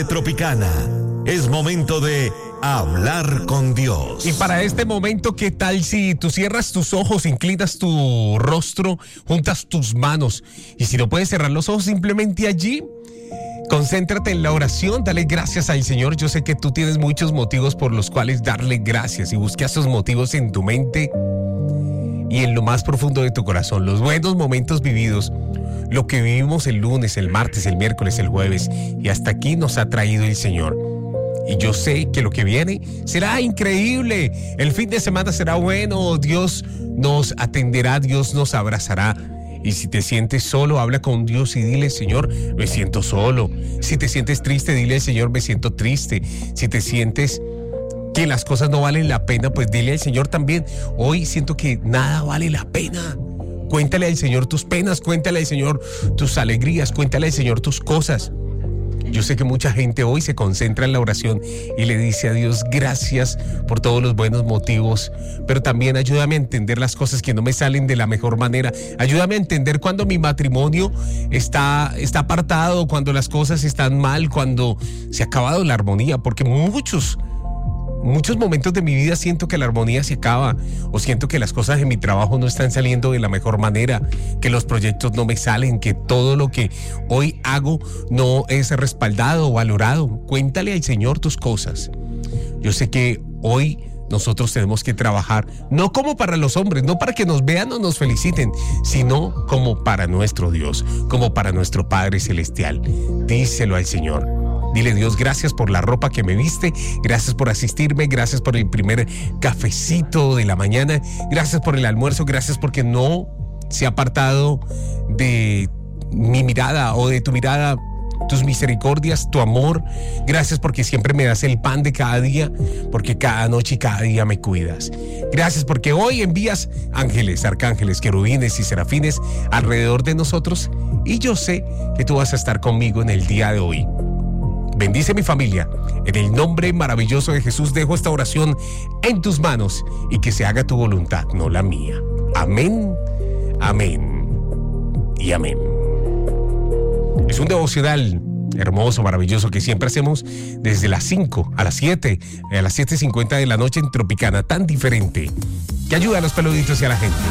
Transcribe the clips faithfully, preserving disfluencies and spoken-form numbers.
Tropicana. Es momento de hablar con Dios. Y para este momento, ¿qué tal si tú cierras tus ojos, inclinas tu rostro, juntas tus manos? Y si no puedes cerrar los ojos, simplemente allí concéntrate en la oración, dale gracias al Señor. Yo sé que tú tienes muchos motivos por los cuales darle gracias, y busca esos motivos en tu mente y en lo más profundo de tu corazón. Los buenos momentos vividos, lo que vivimos el lunes, el martes, el miércoles, el jueves, y hasta aquí nos ha traído el Señor. Y yo sé que lo que viene será increíble. El fin de semana será bueno. Dios nos atenderá, Dios nos abrazará. Y si te sientes solo, habla con Dios y dile: Señor, me siento solo. Si te sientes triste, dile al Señor: me siento triste. Si te sientes que las cosas no valen la pena, pues dile al Señor también: hoy siento que nada vale la pena. Cuéntale al Señor tus penas, cuéntale al Señor tus alegrías, cuéntale al Señor tus cosas. Yo sé que mucha gente hoy se concentra en la oración y le dice a Dios: gracias por todos los buenos motivos, pero también ayúdame a entender las cosas que no me salen de la mejor manera. Ayúdame a entender cuando mi matrimonio está, está apartado, cuando las cosas están mal, cuando se ha acabado la armonía, porque muchos... Muchos momentos de mi vida siento que la armonía se acaba, o siento que las cosas en mi trabajo no están saliendo de la mejor manera, que los proyectos no me salen, que todo lo que hoy hago no es respaldado o valorado. Cuéntale al Señor tus cosas. Yo sé que hoy nosotros tenemos que trabajar, no como para los hombres, no para que nos vean o nos feliciten, sino como para nuestro Dios, como para nuestro Padre Celestial. Díselo al Señor. Dile: Dios, gracias por la ropa que me viste, gracias por asistirme, gracias por el primer cafecito de la mañana, gracias por el almuerzo, gracias porque no se ha apartado de mi mirada o de tu mirada tus misericordias, tu amor. Gracias porque siempre me das el pan de cada día, porque cada noche y cada día me cuidas. Gracias porque hoy envías ángeles, arcángeles, querubines y serafines alrededor de nosotros, y yo sé que tú vas a estar conmigo en el día de hoy. Bendice mi familia. En el nombre maravilloso de Jesús dejo esta oración en tus manos, y que se haga tu voluntad, no la mía. Amén, amén y amén. Es un devocional hermoso, maravilloso, que siempre hacemos desde las cinco a las siete, a las siete cincuenta de la noche en Tropicana, tan diferente, que ayuda a los peluditos y a la gente.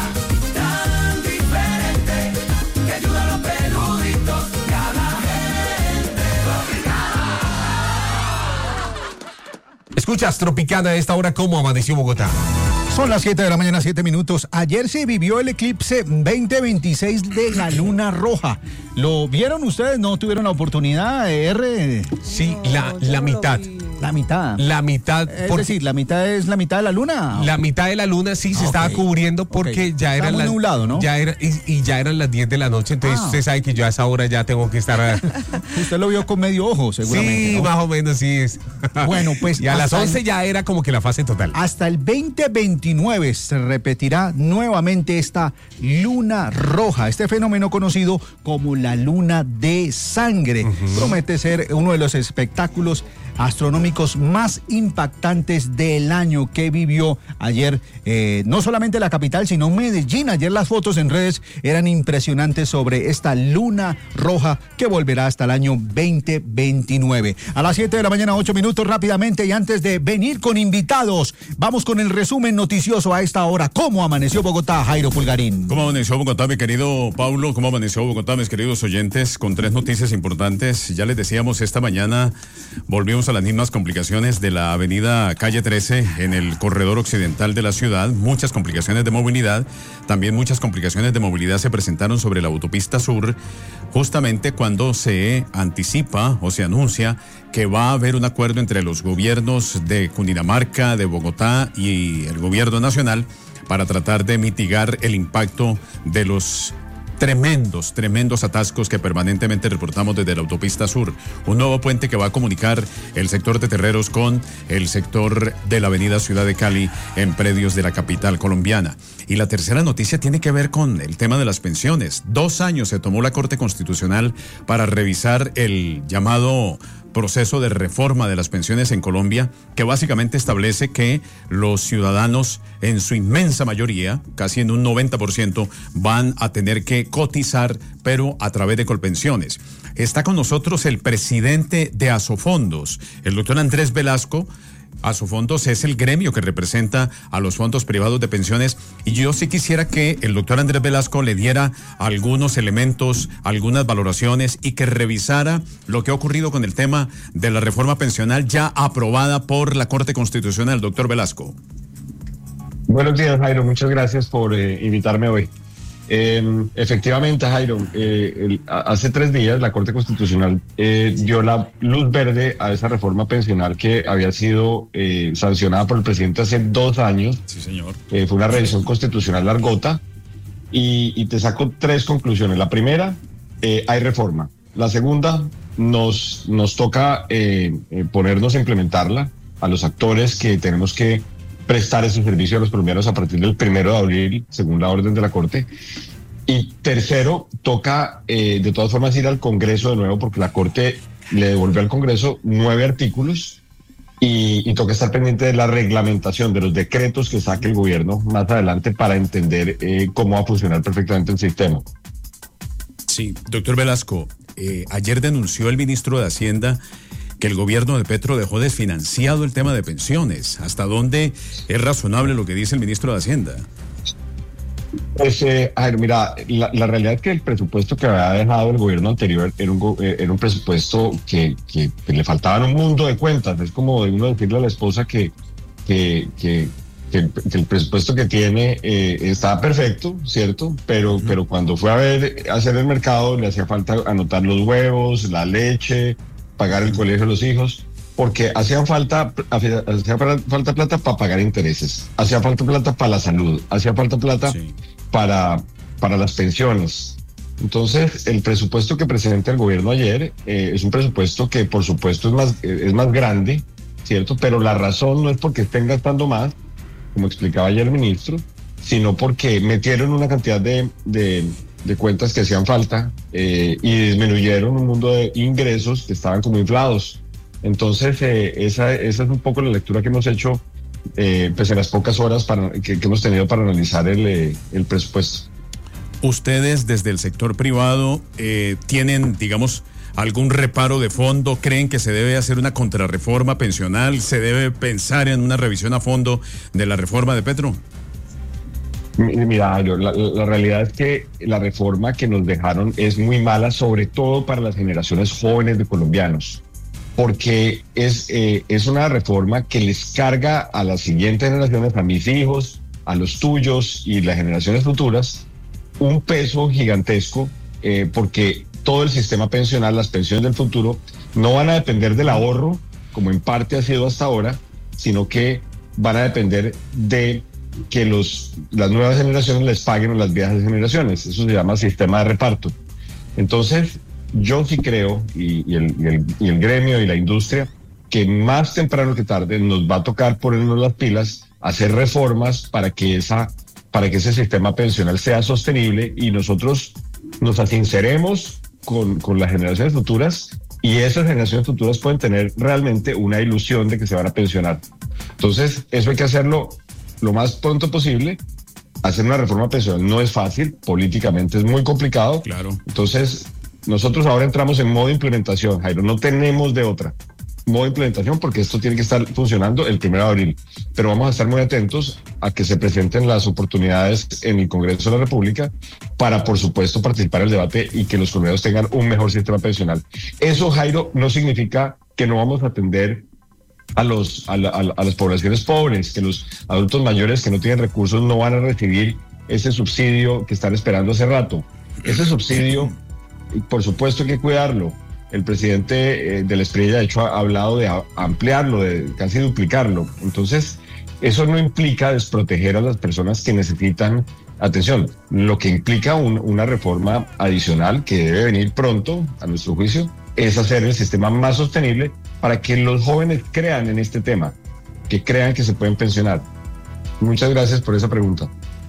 Escuchas Tropicana a esta hora. ¿Cómo amaneció Bogotá? Son las siete de la mañana, siete minutos. Ayer se vivió el eclipse veinte veintiséis de la luna roja. ¿Lo vieron ustedes? ¿No tuvieron la oportunidad, R? Sí, la, la mitad. La mitad. La mitad. Es por... decir, ¿la mitad es la mitad de la luna? La mitad de la luna sí se ah, estaba okay. cubriendo porque okay. ya eran las... nublado, ¿no? Ya era, y, y ya eran las diez de la noche, entonces ah. usted sabe que yo a esa hora ya tengo que estar... Usted lo vio con medio ojo, seguramente, Sí, ¿no? Más o menos, sí es. Bueno, pues... Y a las once el... ya era como que la fase total. Hasta el veinte veintinueve se repetirá nuevamente esta luna roja, este fenómeno conocido como la luna de sangre. Uh-huh. Promete ser uno de los espectáculos astronómicos más impactantes del año que vivió ayer, eh, no solamente la capital, sino Medellín. Ayer las fotos en redes eran impresionantes sobre esta luna roja que volverá hasta el año veinte veintinueve. A las siete de la mañana, ocho minutos rápidamente, y antes de venir con invitados, vamos con el resumen noticioso a esta hora. ¿Cómo amaneció Bogotá, Jairo Pulgarín? ¿Cómo amaneció Bogotá, mi querido Pablo? ¿Cómo amaneció Bogotá, mis queridos oyentes? Con tres noticias importantes. Ya les decíamos, esta mañana volvimos a las mismas complicaciones de la avenida Calle trece en el corredor occidental de la ciudad. Muchas complicaciones de movilidad. También muchas complicaciones de movilidad se presentaron sobre la autopista sur, justamente cuando se anticipa o se anuncia que va a haber un acuerdo entre los gobiernos de Cundinamarca, de Bogotá y el gobierno nacional para tratar de mitigar el impacto de los tremendos, tremendos atascos que permanentemente reportamos desde la autopista sur. Un nuevo puente que va a comunicar el sector de Terreros con el sector de la avenida Ciudad de Cali en predios de la capital colombiana. Y la tercera noticia tiene que ver con el tema de las pensiones. Dos años se tomó la Corte Constitucional para revisar el llamado proceso de reforma de las pensiones en Colombia, que básicamente establece que los ciudadanos en su inmensa mayoría, casi en un noventa por ciento, van a tener que cotizar, pero a través de Colpensiones. Está con nosotros el presidente de Asofondos, el doctor Andrés Velasco. Asofondos es el gremio que representa a los fondos privados de pensiones, y yo sí quisiera que el doctor Andrés Velasco le diera algunos elementos, algunas valoraciones, y que revisara lo que ha ocurrido con el tema de la reforma pensional ya aprobada por la Corte Constitucional. Doctor Velasco. Buenos días, Jairo, muchas gracias por eh, invitarme hoy. Eh, efectivamente, Jairo, eh, el, hace tres días la Corte Constitucional eh, dio la luz verde a esa reforma pensional que había sido eh, sancionada por el presidente hace dos años. Sí, señor. Eh, fue una revisión constitucional largota, y, y te saco tres conclusiones. La primera, eh, hay reforma. La segunda, nos, nos toca eh, eh, ponernos a implementarla a los actores que tenemos que prestar ese servicio a los colombianos a partir del primero de abril, según la orden de la Corte. Y tercero, toca eh, de todas formas ir al Congreso de nuevo, porque la Corte le devolvió al Congreso nueve artículos, y, y toca estar pendiente de la reglamentación, de los decretos que saque el gobierno más adelante para entender eh, cómo va a funcionar perfectamente el sistema. Sí, doctor Velasco, eh, ayer denunció el ministro de Hacienda que el gobierno de Petro dejó desfinanciado el tema de pensiones. ¿Hasta dónde es razonable lo que dice el ministro de Hacienda? Pues, eh, a ver, mira, la, la realidad es que el presupuesto que había dejado el gobierno anterior era un, era un presupuesto que, que, que le faltaban un mundo de cuentas. Es como de uno decirle a la esposa que, que, que, que, el, que el presupuesto que tiene eh, está perfecto, ¿cierto? Pero, uh-huh. pero cuando fue a ver, a hacer el mercado, le hacía falta anotar los huevos, la leche, pagar el colegio de los hijos, porque hacían falta, hacía falta plata para pagar intereses, hacía falta plata para la salud, hacía falta plata sí. para, para las pensiones. Entonces, el presupuesto que presenta el gobierno ayer eh, es un presupuesto que, por supuesto, es más, es más grande, ¿cierto? Pero la razón no es porque estén gastando más, como explicaba ayer el ministro, sino porque metieron una cantidad de, de de cuentas que hacían falta eh, y disminuyeron un mundo de ingresos que estaban como inflados. Entonces, eh, esa, esa es un poco la lectura que hemos hecho eh, pues en las pocas horas para, que, que hemos tenido para analizar el, eh, el presupuesto. Ustedes desde el sector privado eh, tienen, digamos, algún reparo de fondo, creen que se debe hacer una contrarreforma pensional, se debe pensar en una revisión a fondo de la reforma de Petro. Mira, la, la realidad es que la reforma que nos dejaron es muy mala, sobre todo para las generaciones jóvenes de colombianos, porque es, eh, es una reforma que les carga a las siguientes generaciones, a mis hijos, a los tuyos y las generaciones futuras, un peso gigantesco, eh, porque todo el sistema pensional, las pensiones del futuro, no van a depender del ahorro, como en parte ha sido hasta ahora, sino que van a depender de que los, las nuevas generaciones les paguen a las viejas generaciones. Eso se llama sistema de reparto. Entonces, yo sí creo, y, y, el, y, el, y el gremio y la industria, que más temprano que tarde nos va a tocar ponernos las pilas, hacer reformas para que, esa, para que ese sistema pensional sea sostenible y nosotros nos asinceremos con, con las generaciones futuras, y esas generaciones futuras pueden tener realmente una ilusión de que se van a pensionar. Entonces, eso hay que hacerlo lo más pronto posible. Hacer una reforma pensional no es fácil, políticamente es muy complicado. Claro. Entonces, nosotros ahora entramos en modo implementación, Jairo, no tenemos de otra. Modo implementación, porque esto tiene que estar funcionando el primero de abril. Pero vamos a estar muy atentos a que se presenten las oportunidades en el Congreso de la República para, por supuesto, participar en el debate y que los colombianos tengan un mejor sistema pensional. Eso, Jairo, no significa que no vamos a atender a los a, la, a las poblaciones pobres, que los adultos mayores que no tienen recursos no van a recibir ese subsidio que están esperando hace rato. Ese subsidio, por supuesto, hay que cuidarlo. El presidente eh, del Espriella, de hecho, ha hablado de a, ampliarlo, de casi duplicarlo. Entonces, eso no implica desproteger a las personas que necesitan atención. Lo que implica un, una reforma adicional que debe venir pronto, a nuestro juicio, es hacer el sistema más sostenible para que los jóvenes crean en este tema, que crean que se pueden pensionar. Muchas gracias por esa pregunta.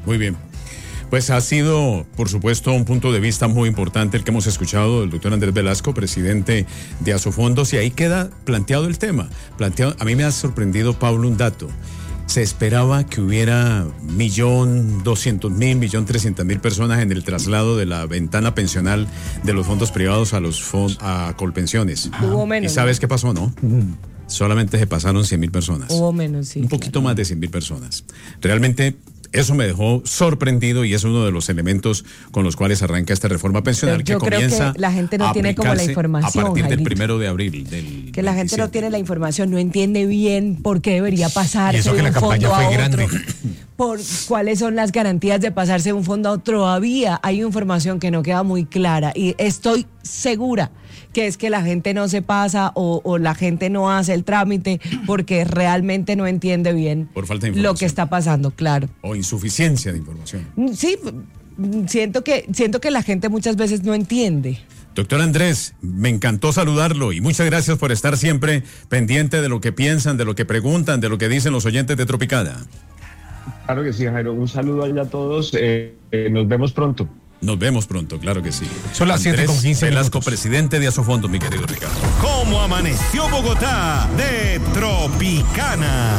Muy bien. Pues ha sido, por supuesto, un punto de vista muy importante el que hemos escuchado del doctor Andrés Velasco, presidente de Asofondos, y ahí queda planteado el tema. Planteado, a mí me ha sorprendido, Pablo, un dato. Se esperaba que hubiera millón doscientos mil, millón trescientas mil personas en el traslado de la ventana pensional de los fondos privados a los fond, a Colpensiones. Hubo menos. ¿Y sabes ¿no? qué pasó, no? Mm. Solamente se pasaron cien mil personas. Hubo menos, sí. Un poquito claro. más de cien mil personas. Realmente eso me dejó sorprendido y es uno de los elementos con los cuales arranca esta reforma pensional que comienza que la gente no tiene como la información a partir del Jairito. primero de abril del que la gente no tiene la información, no entiende bien por qué debería pasarse y eso que de un la campaña fondo fue a otro, grande. por cuáles son las garantías de pasarse de un fondo a otro. Todavía hay información que no queda muy clara y estoy segura que es que la gente no se pasa o, o la gente no hace el trámite porque realmente no entiende bien por falta de información. Lo que está pasando, claro. O insuficiencia de información. Sí, siento que, siento que la gente muchas veces no entiende. Doctor Andrés, me encantó saludarlo y muchas gracias por estar siempre pendiente de lo que piensan, de lo que preguntan, de lo que dicen los oyentes de Tropicana. Claro que sí, Jairo. Un saludo allá a todos. Eh, eh, nos vemos pronto. Nos vemos pronto, claro que sí. Son las siete con quince Velasco, minutos. presidente de Asofondos, mi querido Ricardo. ¿Cómo amaneció Bogotá de Tropicana?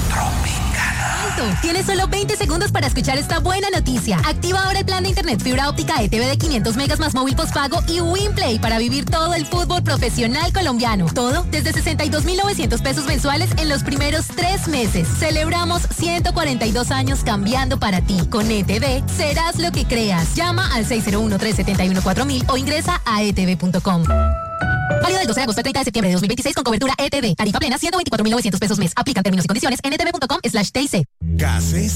Tienes solo veinte segundos para escuchar esta buena noticia. Activa ahora el plan de internet fibra óptica E T V de quinientos megas más móvil postpago y WinPlay para vivir todo el fútbol profesional colombiano. Todo desde sesenta y dos mil novecientos pesos mensuales en los primeros tres meses. Celebramos ciento cuarenta y dos años cambiando para ti. Con E T V serás lo que creas. Llama al seis cero uno, tres siete uno, cuatro mil o ingresa a e t v punto com. Válido del doce de agosto al treinta de septiembre de dos mil veintiséis con cobertura E T V. Tarifa plena ciento veinticuatro mil novecientos pesos mes. Aplican términos y condiciones en e t v punto com slash t i c. Gases